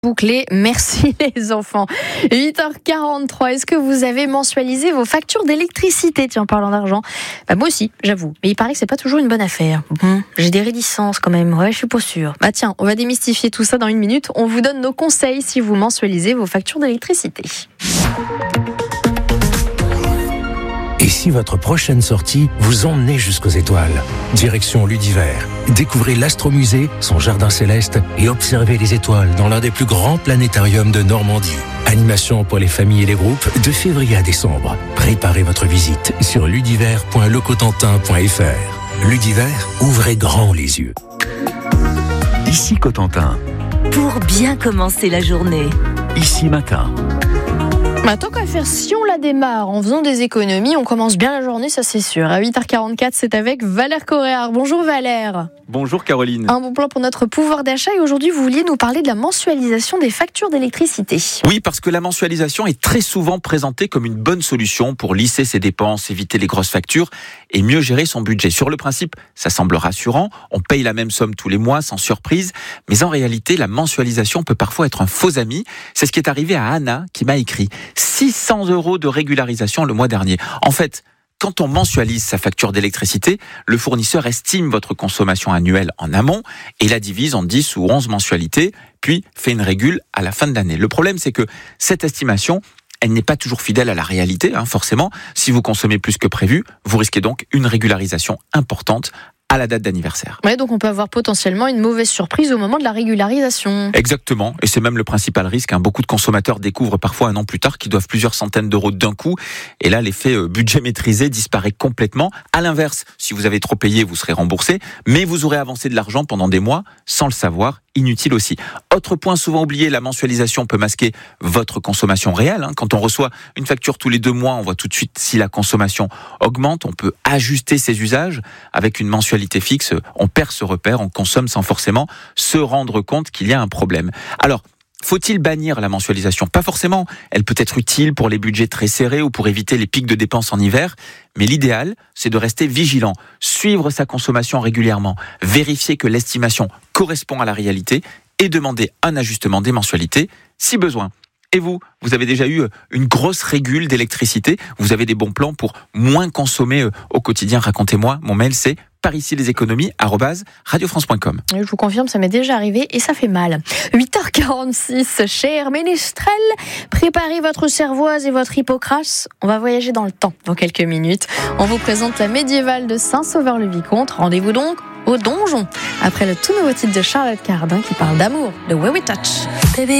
Bouclé, merci les enfants. 8h43, est-ce que vous avez mensualisé vos factures d'électricité? Tiens, parlant d'argent, moi aussi, j'avoue. Mais il paraît que c'est pas toujours une bonne affaire. J'ai des réticences quand même, je suis pas sûre. Tiens, on va démystifier tout ça dans une minute. On vous donne nos conseils si vous mensualisez vos factures d'électricité. Et si votre prochaine sortie vous emmenait jusqu'aux étoiles? Direction l'Univers. Découvrez l'Astromusée, son jardin céleste et observez les étoiles dans l'un des plus grands planétariums de Normandie. Animation pour les familles et les groupes de février à décembre. Préparez votre visite sur l'univers.lecotentin.fr. L'Univers, ouvrez grand les yeux. Ici Cotentin. Pour bien commencer la journée. Ici Matin. Tant qu'à faire, si on la démarre en faisant des économies, on commence bien la journée, ça c'est sûr. À 8h44, c'est avec Valère Coréard. Bonjour Valère. Bonjour Caroline. Un bon plan pour notre pouvoir d'achat et aujourd'hui vous vouliez nous parler de la mensualisation des factures d'électricité. Oui, parce que la mensualisation est très souvent présentée comme une bonne solution pour lisser ses dépenses, éviter les grosses factures et mieux gérer son budget. Sur le principe, ça semble rassurant, on paye la même somme tous les mois sans surprise, mais en réalité, la mensualisation peut parfois être un faux ami. C'est ce qui est arrivé à Anna qui m'a écrit 600 € de régularisation le mois dernier. En fait, quand on mensualise sa facture d'électricité, le fournisseur estime votre consommation annuelle en amont et la divise en 10 ou 11 mensualités, puis fait une régule à la fin de l'année. Le problème, c'est que cette estimation, elle n'est pas toujours fidèle à la réalité, forcément. Si vous consommez plus que prévu, vous risquez donc une régularisation importante à la date d'anniversaire. Donc on peut avoir potentiellement une mauvaise surprise au moment de la régularisation. Exactement, et c'est même le principal risque. Beaucoup de consommateurs découvrent parfois un an plus tard qu'ils doivent plusieurs centaines d'euros d'un coup, et là l'effet budget maîtrisé disparaît complètement. À l'inverse, si vous avez trop payé, vous serez remboursé, mais vous aurez avancé de l'argent pendant des mois sans le savoir. Inutile aussi. Autre point souvent oublié, la mensualisation peut masquer votre consommation réelle. Quand on reçoit une facture tous les 2 mois, on voit tout de suite si la consommation augmente. On peut ajuster ses usages. Avec une mensualité fixe, on perd ce repère, on consomme sans forcément se rendre compte qu'il y a un problème. Alors, faut-il bannir la mensualisation? Pas forcément. Elle peut être utile pour les budgets très serrés ou pour éviter les pics de dépenses en hiver. Mais l'idéal, c'est de rester vigilant, suivre sa consommation régulièrement, vérifier que l'estimation correspond à la réalité et demander un ajustement des mensualités si besoin. Et vous avez déjà eu une grosse régule d'électricité? Vous avez des bons plans pour moins consommer au quotidien? Racontez-moi. Mon mail, c'est paricileséconomies@radiofrance.com. Je vous confirme, ça m'est déjà arrivé et ça fait mal. 8h46, cher Ménestrel, préparez votre cervoise et votre hippocrate. On va voyager dans le temps dans quelques minutes. On vous présente la médiévale de Saint-Sauveur-le-Vicomte. Rendez-vous donc au donjon après le tout nouveau titre de Charlotte Cardin qui parle d'amour, de Way We Touch.